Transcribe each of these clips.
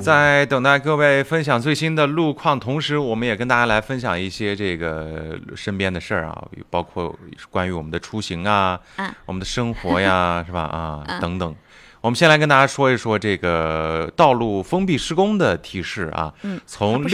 在等待各位分享最新的路况，同时我们也跟大家来分享一些这个身边的事儿啊，包括关于我们的出行啊，我们的生活呀，是吧？啊，等等。我们先来跟大家说一说这个道路封闭施工的提示啊。从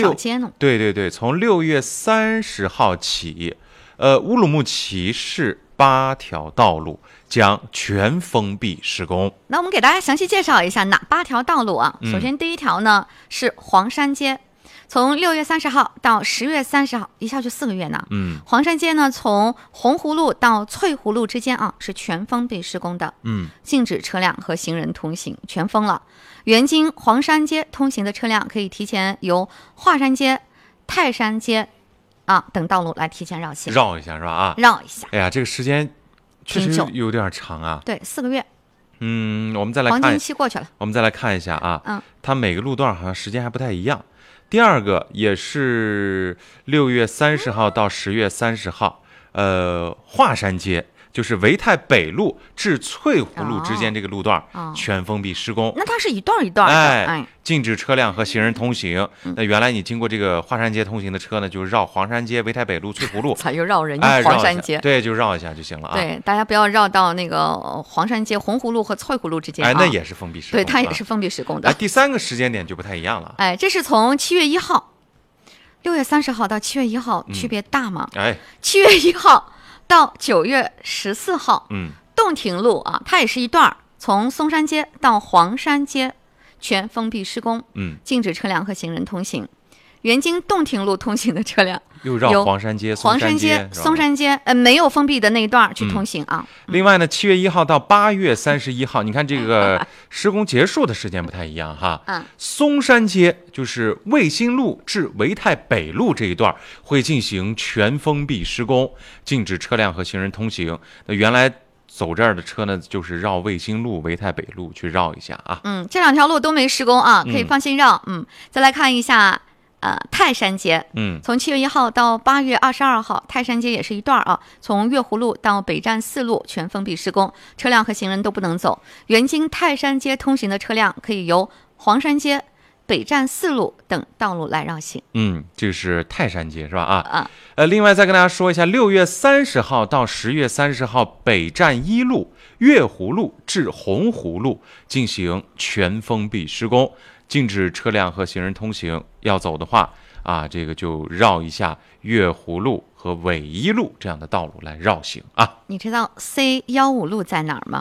6月30号起，乌鲁木齐市8条道路将全封闭施工。 那我们给大家详细介绍一下哪8条道路啊？首先第一条呢是黄山街，从6月30号到10月30号，一下就4个月呢。黄山街呢从红湖路到翠湖路之间啊是全封闭施工的。禁止车辆和行人通行，全封了。原经黄山街通行的车辆可以提前由华山街、泰山街等道路来提前绕行， 绕一下是吧？啊， 绕一下。 哎呀，这个时间确实有点长啊。 对，4个月。 我们再来看， 黄金期过去了。 我们再来看一下啊，它每个路段好像时间还不太一样。第二个也是6月30号到10月30号，华山街。就是维泰北路至翠湖路之间这个路段全封闭施工。 那它是一段一段的， 禁止车辆和行人通行。那原来你经过这个华山街通行的车呢，就绕黄山街、维泰北路、翠湖路， 咋又绕人家黄山街？ 对，就绕一下就行了啊。 对，大家不要绕到那个黄山街、红湖路和翠湖路之间。 那也是封闭施工。 对，它也是封闭施工的。 第3个时间点就不太一样了。 这是从7月1号，6月30号到7月1号，区别大吗？7月1号。到9月14号，洞庭路啊，它也是一段，从松山街到黄山街全封闭施工，禁止车辆和行人通行。原经洞庭路通行的车辆又绕黄山街、松山街没有封闭的那一段去通行啊。 另外呢，7月1号到8月31号，你看这个施工结束的时间不太一样哈。松山街就是卫星路至维泰北路这一段会进行全封闭施工，禁止车辆和行人通行。那原来走这儿的车呢，就是绕卫星路、维泰北路去绕一下啊。 这2条路都没施工啊，可以放心绕。再来看一下。泰山街，从7月1号到8月22号，泰山街也是一段啊，从月湖路到北站4路全封闭施工，车辆和行人都不能走。原经泰山街通行的车辆可以由黄山街、北站4路等道路来绕行。 这是泰山街是吧？另外再跟大家说一下，6月30号到10月30号，北站1路、月湖路至红湖路进行全封闭施工。禁止车辆和行人通行，要走的话这个就绕一下月湖路和纬一路这样的道路来绕行啊。 你知道 C15路在哪儿吗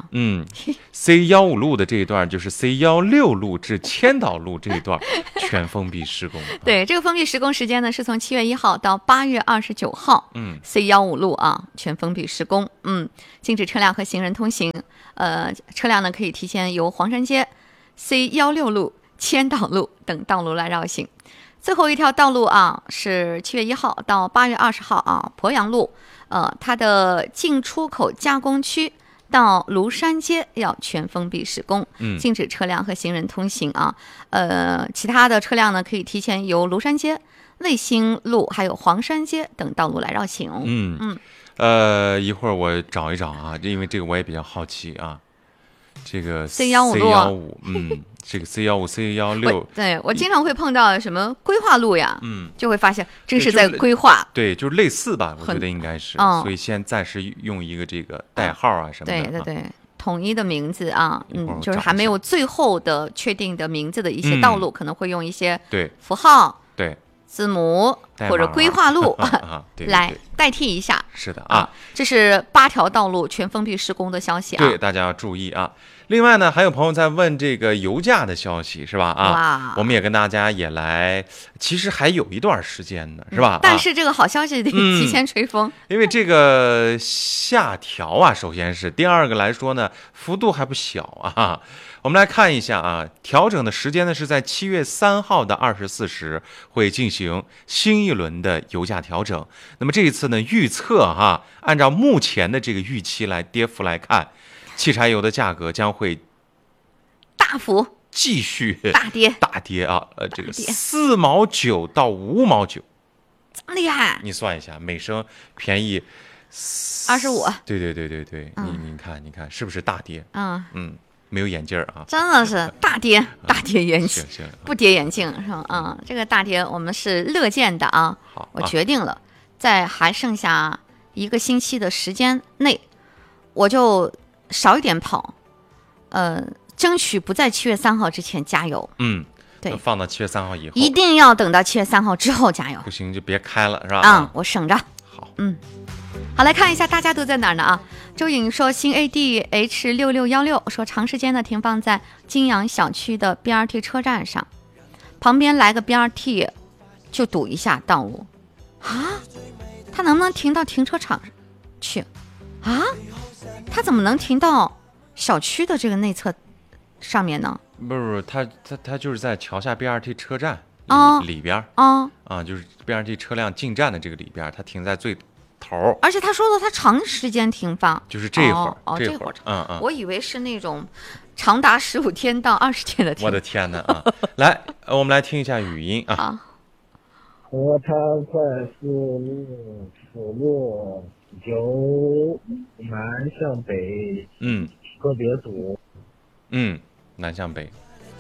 ？C15路的这一段就是 C16路至千岛路这一段全封闭施工。 对，这个封闭施工时间呢是从7月1号到8月29号。C15路啊，全封闭施工。禁止车辆和行人通行。车辆呢可以提前由黄山街、C16路、千岛路等道路来绕行。最后一条道路啊，是7月1号到8月20号啊，鄱阳路，它的进出口加工区到庐山街要全封闭施工，禁止车辆和行人通行啊。其他的车辆呢，可以提前由庐山街、卫星路还有黄山街等道路来绕行。 一会儿我找一找啊，因为这个我也比较好奇啊。这个 C15路， 这个 C15、C16， 对，我经常会碰到什么规划路呀，就会发现这是在规划， 对，就是类似吧，我觉得应该是，所以先暂时用一个这个代号啊什么的， 对，统一的名字啊，就是还没有最后的确定的名字的一些道路，可能会用一些符号， 对。 字母或者规划路来代替一下。 是的啊， 这是8条道路全封闭施工的消息啊。 对，大家要注意啊。另外呢，还有朋友在问这个油价的消息是吧？我们也跟大家也来，其实还有一段时间呢，是吧？ 但是这个好消息得提前吹风， 因为这个下调啊，首先是第二个来说呢，幅度还不小啊。我们来看一下啊，调整的时间呢是在7月3号的24时会进行新一轮的油价调整。那么这一次呢，预测按照目前的这个预期来跌幅来看，汽柴油的价格将会大幅继续大跌啊！这个4毛9到5毛9， 这么厉害？ 你算一下，每升便宜 25。 对，你看是不是大跌？ 没有眼镜啊， 真的是大跌眼镜， 行， 不跌眼镜是吧？啊，这个大跌我们是乐见的啊。 好， 我决定了，在还剩下1个星期的时间内，我就少一点跑，争取不在7月3号之前加油。对， 放到7月3号以后， 一定要等到7月3号之后加油。 不行就别开了，是吧？ 我省着。 好， 好，来看一下大家都在哪儿呢啊？周颖说新 ADH6616说长时间的停放在金阳小区的 BRT 车站上，旁边来个 BRT 就堵一下道路啊？他能不能停到停车场去啊？他怎么能停到小区的这个内侧上面呢？ 不是，他就是在桥下 BRT 车站里边就是 BRT 车辆进站的这个里边，他停在最头。而且他说的他长时间停放， 就是这会儿， 这会儿，我以为是那种长达15天到20天的停。 我的天哪啊！来，我们来听一下语音啊。 河滩快速路辅路9南向北，特别堵。 南向北。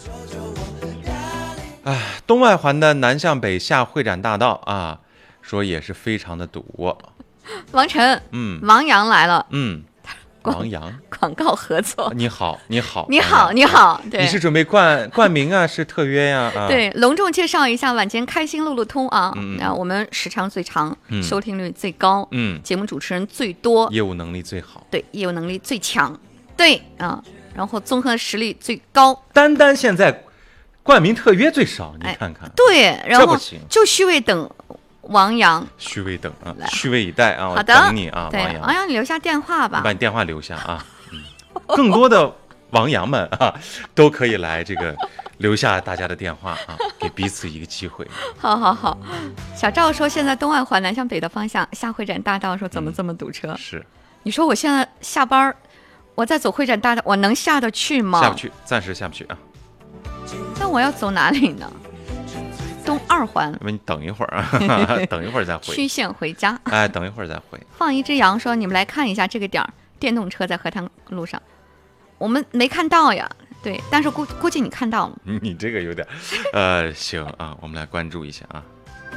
东外环的南向北下会展大道啊，说也是非常的堵。 王晨，王阳来了， 王阳广告合作。 你好， 对， 你是准备冠名啊，是特约呀？ 对，隆重介绍一下晚间开心路路通啊，我们时长最长，收听率最高，节目主持人最多， 业务能力最好， 对，业务能力最强，对啊。然后综合实力最高， 单现在冠名特约最少，你看看。 对，然后就虚位等王阳， 虚位等啊，虚位以待啊， 好的， 等你啊， 对，王阳，你留下电话吧， 把你电话留下啊。更多的王阳们啊，都可以来这个留下大家的电话啊，给彼此一个机会。 好，小赵说现在东外环南向北的方向下会展大道说怎么这么堵车？ 是， 你说我现在下班。我在走会展大道，我能下得去吗？ 下不去，暂时下不去啊。 那我要走哪里呢？东2环。 你等一会儿啊，等一会儿再回。 曲线回家。 等一会儿再回。 放一只羊说：“你们来看一下这个点儿，电动车在河滩路上，我们没看到呀。对，但是估计你看到了。 你这个有点，行啊，我们来关注一下啊。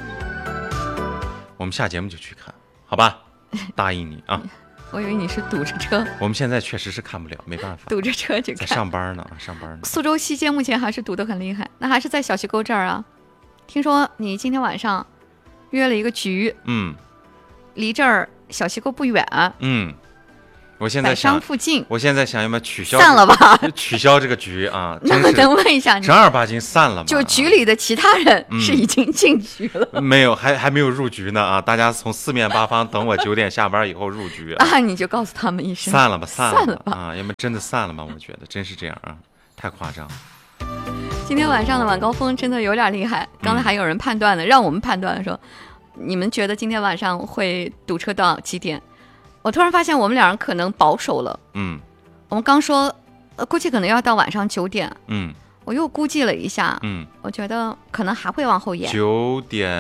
我们下节目就去看，好吧？答应你啊。” 我以为你是堵着车， 我们现在确实是看不了，没办法， 堵着车去看。 在上班呢。 苏州西街目前还是堵得很厉害，那还是在小西沟这儿啊。听说你今天晚上约了一个局，离这儿小西沟不远， 我现在想附近， 我现在想要不要取消？ 散了吧， 取消这个局啊！ 那我能问一下， 正儿八经散了吗？ 就局里的其他人是已经进局了， 没有，还没有入局呢啊！大家从4面8方等我9点下班以后入局啊！你就告诉他们一声， 散了吧啊！要么真的散了吗？我觉得真是这样啊，太夸张。 今天晚上的晚高峰真的有点厉害，刚才还有人判断的，让我们判断说，你们觉得今天晚上会堵车到几点？我突然发现我们2人可能保守了。我们刚说，估计可能要到晚上9点。我又估计了一下。我觉得可能还会往后延。 9点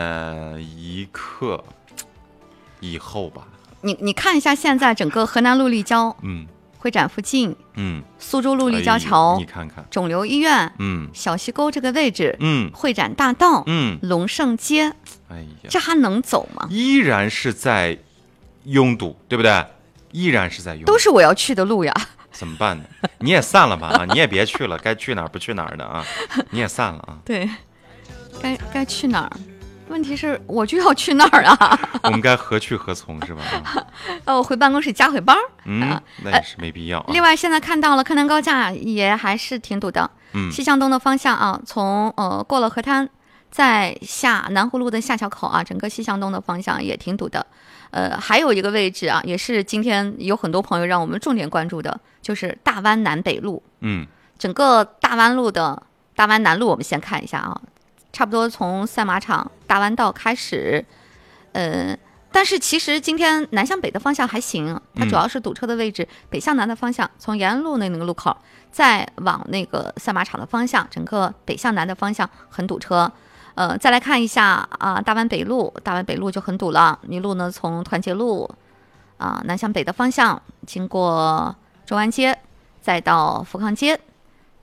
1刻以后吧。 你看一下现在整个河南路立交，会展附近，苏州路立交桥， 你看看肿瘤医院，小西沟这个位置，会展大道，龙胜街， 哎呀， 这还能走吗？ 依然是在拥堵，对不对？依然是在拥堵， 都是我要去的路呀。 怎么办呢？你也散了吧啊！你也别去了，该去哪儿不去哪儿的啊！你也散了啊！ 对，该去哪儿？问题是我就要去那儿啊！ 我们该何去何从是吧？ 我回办公室加会班。 那也是没必要。 另外，现在看到了柯南高架也还是挺堵的。西向东的方向啊，从过了河滩，再下南湖路的下桥口啊，整个西向东的方向也挺堵的。还有一个位置啊，也是今天有很多朋友让我们重点关注的，就是大湾南北路。整个大湾南路，我们先看一下啊，差不多从赛马场大湾道开始，但是其实今天南向北的方向还行，它主要是堵车的位置，北向南的方向，从延安路那个路口再往那个赛马场的方向，整个北向南的方向很堵车。再来看一下啊，大湾北路就很堵了。一路呢从团结路南向北的方向，经过中安街，再到福康街，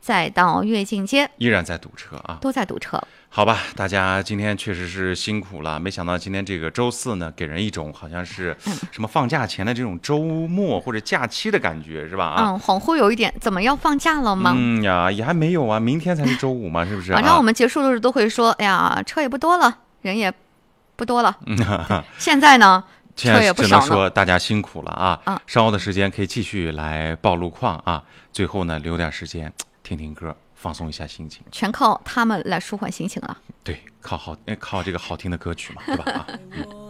再到跃进街， 依然在堵车啊， 都在堵车。 好吧，大家今天确实是辛苦了。没想到今天这个周四呢，给人一种好像是什么放假前的这种周末或者假期的感觉，是吧？ 恍惚有一点，怎么要放假了吗？ 呀，也还没有啊，明天才是周五嘛，是不是？ 反正我们结束的时候都会说，哎呀，车也不多了，人也不多了。现在呢？ 现在只能说大家辛苦了啊！稍后的时间可以继续来报路况啊。最后呢，留点时间听听歌，放松一下心情。 全靠他们来舒缓心情了。 对，靠这个好听的歌曲嘛，对吧？